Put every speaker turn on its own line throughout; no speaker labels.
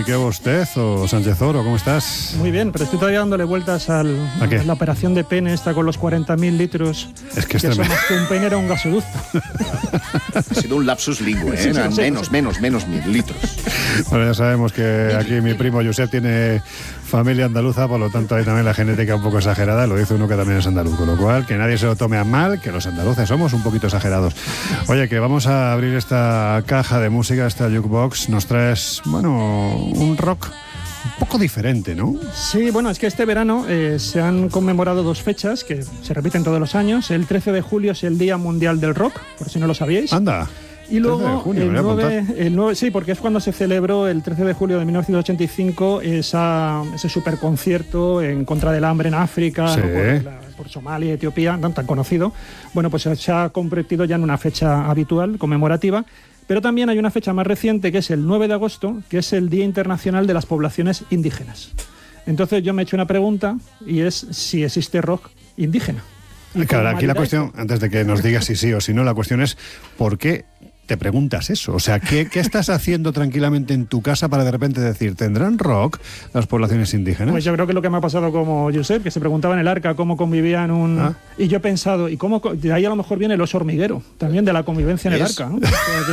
¿qué va usted? ¿O Sánchez Oro, cómo estás?
Muy bien, pero estoy todavía dándole vueltas a la operación de pene esta con los 40.000 litros.
Es que
eso más que un pene era un gasoducto.
Ha sido un lapsus lingüe, ¿eh? Menos 1.000 litros.
Bueno, ya sabemos que aquí mi primo Josep tiene familia andaluza, por lo tanto hay también la genética un poco exagerada, lo dice uno que también es andaluz, con lo cual que nadie se lo tome a mal, que los andaluces somos un poquito exagerados. Oye, que vamos a abrir esta caja de música, esta jukebox, nos traes, bueno, un rock un poco diferente, ¿no?
Sí, bueno, es que este verano se han conmemorado dos fechas que se repiten todos los años. El 13 de julio es el Día Mundial del Rock, por si no lo sabíais.
Anda.
Y luego,
junio,
el 9, sí, porque es cuando se celebró el 13 de julio de 1985 ese superconcierto en contra del hambre en África,
sí,
¿no? por Somalia, Etiopía, tan conocido. Bueno, pues se ha convertido ya en una fecha habitual, conmemorativa. Pero también hay una fecha más reciente, que es el 9 de agosto, que es el Día Internacional de las Poblaciones Indígenas. Entonces yo me he hecho una pregunta, y es si existe rock indígena.
Claro, aquí la cuestión, antes de que nos digas si sí o si no, la cuestión es ¿por qué te preguntas eso? O sea, ¿qué estás haciendo tranquilamente en tu casa para de repente decir, ¿tendrán rock las poblaciones indígenas?
Pues yo creo que lo que me ha pasado como Josep, que se preguntaba en el Arca cómo convivían y yo he pensado, ¿y cómo? De ahí a lo mejor viene el oso hormiguero, también de la convivencia en el Arca, ¿no? O sea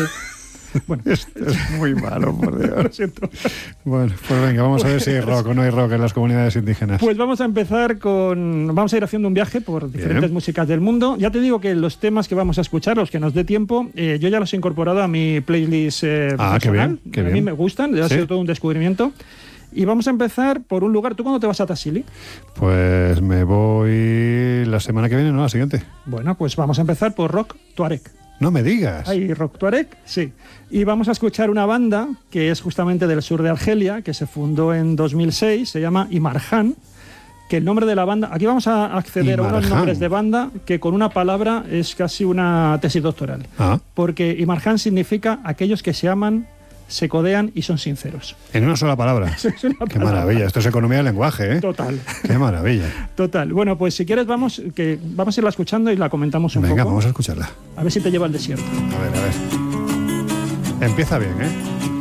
que, bueno.
Es muy malo, por Dios.
Lo siento.
Bueno, pues venga, vamos a ver si hay rock o no hay rock en las comunidades indígenas.
Pues vamos a empezar vamos a ir haciendo un viaje por diferentes músicas del mundo. Ya te digo que los temas que vamos a escuchar, los que nos dé tiempo, yo ya los he incorporado a mi playlist personal.
Qué bien.
A mí me gustan, ya ha sido todo un descubrimiento. Y vamos a empezar por un lugar. ¿Tú cuándo te vas a Tassili?
Pues me voy la semana que viene, ¿no? La siguiente.
Bueno, pues vamos a empezar por rock tuareg.
No me digas.
Hay rock tuareg, sí. Y vamos a escuchar una banda que es justamente del sur de Argelia, que se fundó en 2006, se llama Imarjan, que el nombre de la banda... Aquí vamos a acceder a unos nombres de banda que con una palabra es casi una tesis doctoral. Porque Imarjan significa aquellos que se aman, se codean y son sinceros.
En una sola palabra. Qué maravilla. Esto es economía del lenguaje, ¿eh?
Total.
Qué maravilla.
Total. Bueno, pues si quieres vamos a irla escuchando y la comentamos un poco.
Venga, vamos a escucharla.
A ver si te lleva al desierto.
A ver. Empieza bien, ¿eh?